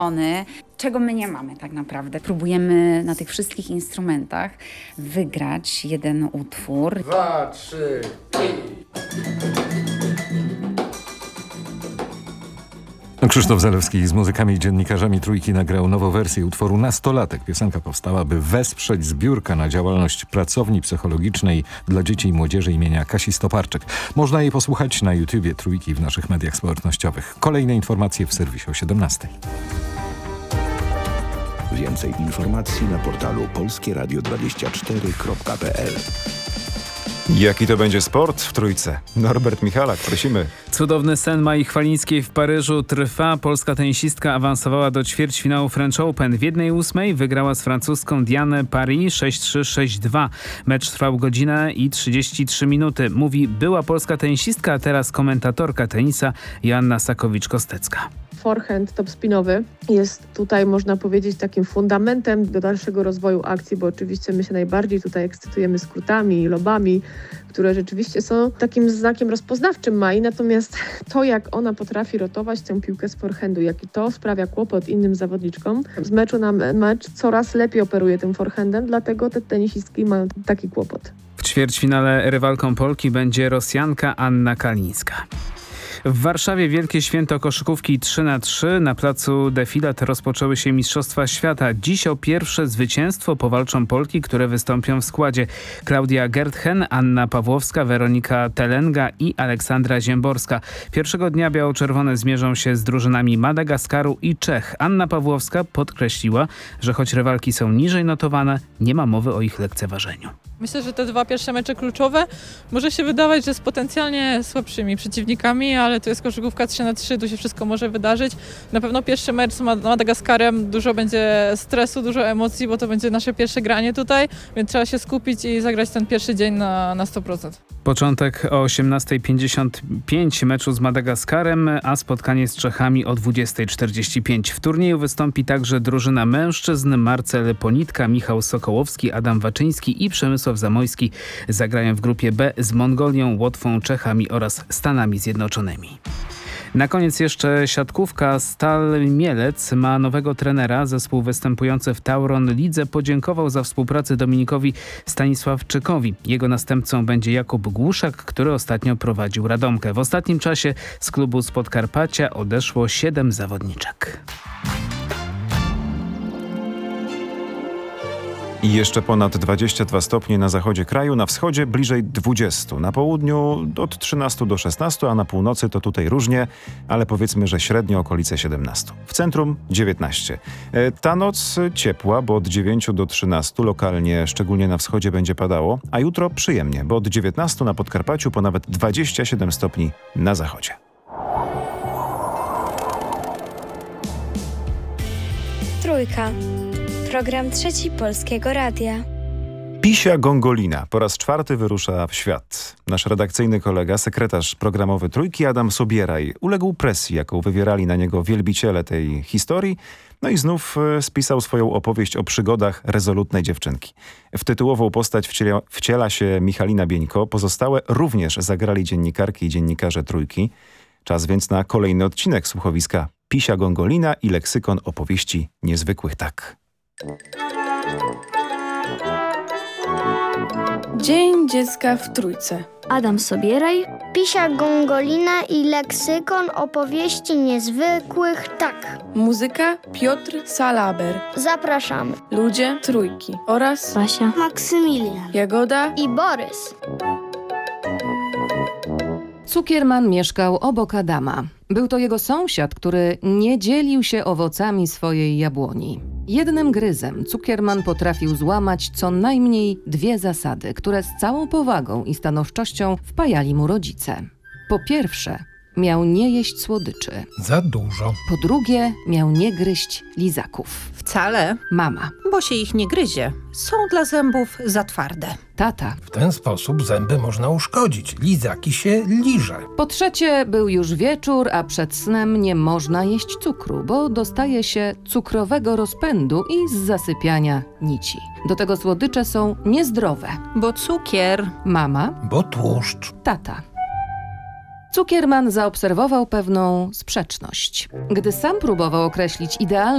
czego my nie mamy tak naprawdę. Próbujemy na tych wszystkich instrumentach wygrać jeden utwór. 2, 3, Krzysztof Zalewski z muzykami i dziennikarzami Trójki nagrał nową wersję utworu Nastolatek. Piosenka powstała, by wesprzeć zbiórkę na działalność pracowni psychologicznej dla dzieci i młodzieży imienia Kasi Stoparczyk. Można jej posłuchać na YouTubie Trójki w naszych mediach społecznościowych. Kolejne informacje w serwisie o 17:00. Więcej informacji na portalu polskieradio24.pl. Jaki to będzie sport w Trójce? Norbert Michalak, prosimy. Cudowny sen Mai Chwalińskiej w Paryżu trwa. Polska tenisistka awansowała do ćwierćfinału French Open. W 1/8 wygrała z francuską Diane Paris 6-3, 6-2. Mecz trwał godzinę i 33 minuty. Mówi była polska tenisistka, a teraz komentatorka tenisa Joanna Sakowicz-Kostecka. Forehand topspinowy jest tutaj, można powiedzieć, takim fundamentem do dalszego rozwoju akcji, bo oczywiście my się najbardziej tutaj ekscytujemy skrótami i lobami, które rzeczywiście są takim znakiem rozpoznawczym Mai, natomiast to, jak ona potrafi rotować tę piłkę z forehandu, jaki to sprawia kłopot innym zawodniczkom, z meczu na mecz coraz lepiej operuje tym forehandem, dlatego te tenisistki mają taki kłopot. W ćwierćfinale rywalką Polki będzie Rosjanka Anna Kalińska. W Warszawie wielkie święto koszykówki 3x3. Na placu Defilat rozpoczęły się Mistrzostwa Świata. Dziś o pierwsze zwycięstwo powalczą Polki, które wystąpią w składzie. Klaudia Gertchen, Anna Pawłowska, Weronika Telenga i Aleksandra Ziemborska. Pierwszego dnia biało-czerwone zmierzą się z drużynami Madagaskaru i Czech. Anna Pawłowska podkreśliła, że choć rywalki są niżej notowane, nie ma mowy o ich lekceważeniu. Myślę, że te dwa pierwsze mecze kluczowe może się wydawać, że z potencjalnie słabszymi przeciwnikami, ale to jest koszykówka 3x3, tu się wszystko może wydarzyć. Na pewno pierwszy mecz z Madagaskarem, dużo będzie stresu, dużo emocji, bo to będzie nasze pierwsze granie tutaj, więc trzeba się skupić i zagrać ten pierwszy dzień na 100%. Początek o 18:55 meczu z Madagaskarem, a spotkanie z Czechami o 20:45. W turnieju wystąpi także drużyna mężczyzn. Marcel Ponitka, Michał Sokołowski, Adam Waczyński i Przemysław Zamojski zagrają w grupie B z Mongolią, Łotwą, Czechami oraz Stanami Zjednoczonymi. Na koniec jeszcze siatkówka. Stal Mielec ma nowego trenera. Zespół występujący w Tauron Lidze podziękował za współpracę Dominikowi Stanisławczykowi. Jego następcą będzie Jakub Głuszak, który ostatnio prowadził Radomkę. W ostatnim czasie z klubu z Podkarpacia odeszło 7 zawodniczek. I jeszcze ponad 22 stopnie na zachodzie kraju, na wschodzie bliżej 20, na południu od 13 do 16, a na północy to tutaj różnie, ale powiedzmy, że średnio okolice 17. W centrum 19. Ta noc ciepła, bo od 9 do 13 lokalnie, szczególnie na wschodzie będzie padało, a jutro przyjemnie, bo od 19 na Podkarpaciu po nawet 27 stopni na zachodzie. Trójka. Program Trzeci Polskiego Radia. Pisia Gongolina po raz 4 wyrusza w świat. Nasz redakcyjny kolega, sekretarz programowy Trójki Adam Sobieraj uległ presji, jaką wywierali na niego wielbiciele tej historii, no i znów spisał swoją opowieść o przygodach rezolutnej dziewczynki. W tytułową postać wciela się Michalina Bieńko, pozostałe również zagrali dziennikarki i dziennikarze Trójki. Czas więc na kolejny odcinek słuchowiska Pisia Gongolina i leksykon opowieści niezwykłych tak. Dzień Dziecka w Trójce. Adam Sobieraj. Pisia Gongolina i leksykon opowieści niezwykłych tak. Muzyka Piotr Salaber. Zapraszamy. Ludzie Trójki oraz Basia, Maksymilian, Jagoda i Borys. Cukierman mieszkał obok Adama. Był to jego sąsiad, który nie dzielił się owocami swojej jabłoni. Jednym gryzem Cukierman potrafił złamać co najmniej 2 zasady, które z całą powagą i stanowczością wpajali mu rodzice. Po pierwsze, miał nie jeść słodyczy. Za dużo. Po drugie, miał nie gryźć lizaków. Wcale. Mama. Bo się ich nie gryzie. Są dla zębów za twarde. Tata. W ten sposób zęby można uszkodzić. Lizaki się liże. Po trzecie, był już wieczór, a przed snem nie można jeść cukru, bo dostaje się cukrowego rozpędu i z zasypiania nici. Do tego słodycze są niezdrowe. Bo cukier. Mama. Bo tłuszcz. Tata. Cukierman zaobserwował pewną sprzeczność. Gdy sam próbował określić idealną